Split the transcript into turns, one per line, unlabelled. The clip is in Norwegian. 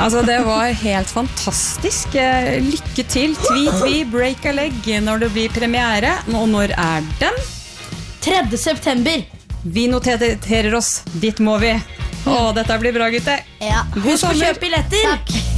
Altså, det var helt fantastisk. Lykke til, tvi, break a leg når det blir premiere. Og når den?
3. september.
Vi noterer oss, dit må vi. Dette blir bra, gutter.
Ja. Husk å kjøpe billetter.
Takk.